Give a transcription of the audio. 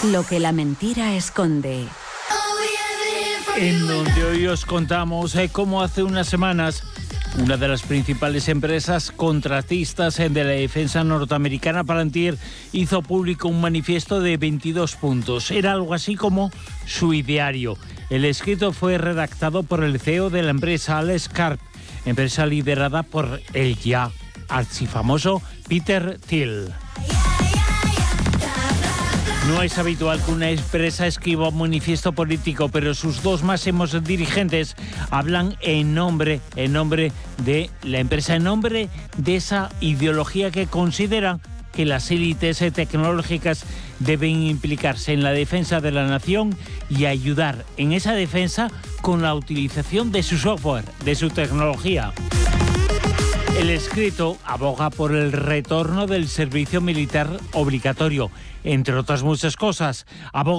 Lo que la mentira esconde. En donde hoy os contamos cómo hace unas semanas una de las principales empresas contratistas de la defensa norteamericana, Palantir, hizo público un manifiesto de 22 puntos. Era algo así como su ideario. El escrito fue redactado por el CEO de la empresa, Alex Karp, empresa liderada por el ya archifamoso Peter Thiel. No es habitual que una empresa escriba un manifiesto político, pero sus dos máximos dirigentes hablan en nombre de la empresa, en nombre de esa ideología que consideran que las élites tecnológicas deben implicarse en la defensa de la nación y ayudar en esa defensa con la utilización de su software, de su tecnología. El escrito aboga por el retorno del servicio militar obligatorio, entre otras muchas cosas. Aboga